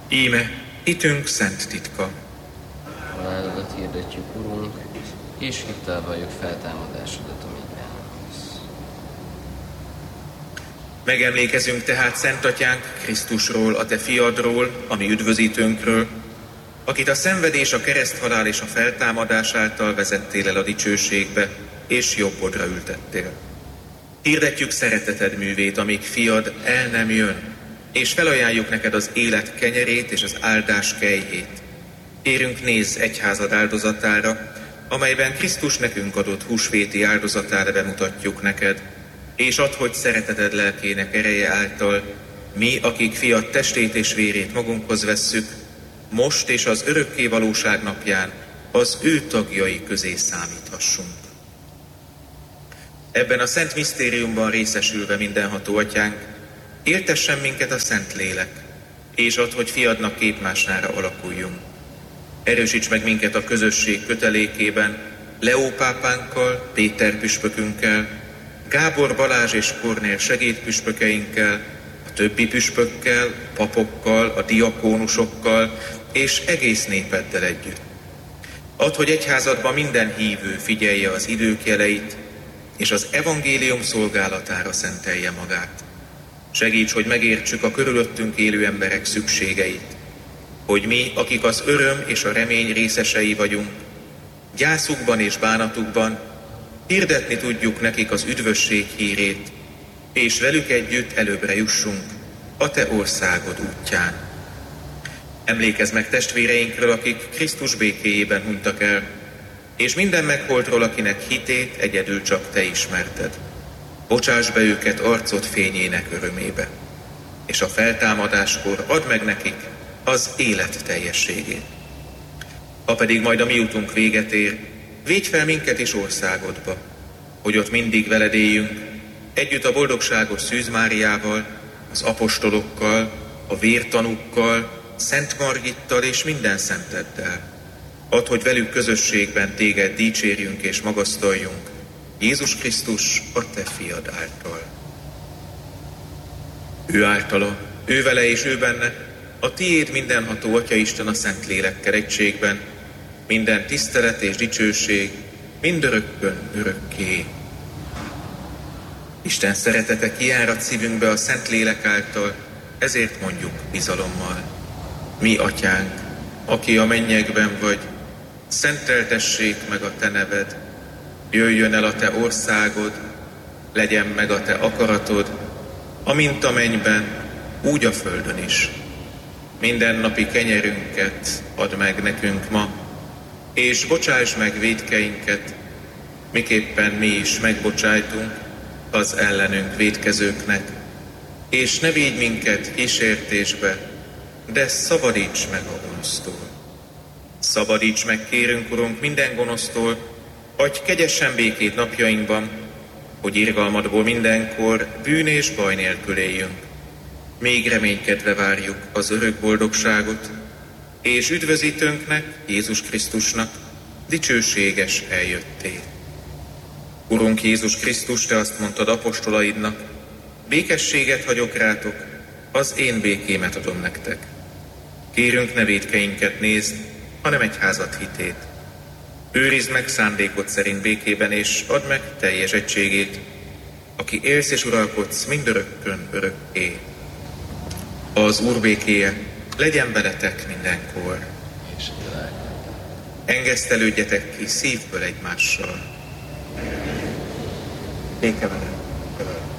Íme, hitünk szent titka. Halálodat hirdetjük, Urunk, és hittel valljuk feltámadásodat, amíg eljössz. Megemlékezünk tehát Szent Atyánk Krisztusról, a Te fiadról, a mi üdvözítőnkről, akit a szenvedés, a kereszthalál és a feltámadás által vezettél el a dicsőségbe, és jobbodra ültettél. Hirdetjük szereteted művét, amíg fiad el nem jön, és felajánljuk neked az élet kenyerét és az áldás kejhét. Kérünk, nézz egyházad áldozatára, amelyben Krisztus nekünk adott húsvéti áldozatára bemutatjuk neked, és add, hogy szereteted lelkének ereje által mi, akik fiad testét és vérét magunkhoz vesszük, most és az örökké valóság napján az ő tagjai közé számíthassunk. Ebben a szent misztériumban részesülve mindenható Atyánk, éltessen minket a Szent Lélek, és add, hogy fiadnak képmásnára alakuljunk. Erősíts meg minket a közösség kötelékében, Leó pápánkkal, Péter püspökünkkel, Gábor, Balázs és Kornél segédpüspökeinkkel, a többi püspökkel, a papokkal, a diakónusokkal és egész népeddel együtt. Add, hogy egyházadban minden hívő figyelje az idők jeleit, és az evangélium szolgálatára szentelje magát. Segíts, hogy megértsük a körülöttünk élő emberek szükségeit, hogy mi, akik az öröm és a remény részesei vagyunk, gyászukban és bánatukban hirdetni tudjuk nekik az üdvösség hírét, és velük együtt előbbre jussunk a Te országod útján. Emlékezz meg testvéreinkről, akik Krisztus békéjében hunytak el, és minden megholtról, akinek hitét egyedül csak Te ismerted. Bocsáss be őket arcod fényének örömébe, és a feltámadáskor add meg nekik az élet teljességét. Ha pedig majd a mi utunk véget ér, védj fel minket is országodba, hogy ott mindig veled éljünk, együtt a boldogságos Szűz Máriával, az apostolokkal, a vértanúkkal, Szent Margittal és minden szenteddel. Add, hogy velük közösségben téged dicsérjünk és magasztaljunk, Jézus Krisztus, a Te fiad által. Ő általa, ő vele és ő benne, a tiéd mindenható Atya Isten a Szent Lélekkel egységben, minden tisztelet és dicsőség, mindörökkön örökké. Isten szeretete kiárad szívünkbe a Szent Lélek által, ezért mondjuk bizalommal. Mi, Atyánk, aki a mennyekben vagy, szenteltessék meg a Te neved, jöjjön el a Te országod, legyen meg a Te akaratod, amint a mennyben, úgy a földön is. Mindennapi kenyerünket add meg nekünk ma, és bocsáss meg vétkeinket, miképpen mi is megbocsájtunk az ellenünk vétkezőknek, és ne védj minket kísértésbe, de szabadíts meg a gonosztól. Szabadíts meg, kérünk, Urunk, minden gonosztól, adj kegyesen békét napjainkban, hogy irgalmadból mindenkor bűn és baj nélkül éljünk. Még reménykedve várjuk az örök boldogságot, és üdvözítőnknek, Jézus Krisztusnak dicsőséges eljöttét. Urunk Jézus Krisztus, Te azt mondtad apostolaidnak, békességet hagyok rátok, az én békémet adom nektek. Kérünk, ne vétkeinket nézd, hanem egyházad hitét. Őrizd meg szándékod szerint békében, és add meg teljes egységét, aki élsz és uralkodsz mindörökkön örökké. Az Úr békéje legyen veletek mindenkor. Engesztelődjetek ki szívből egymással. Béke veled.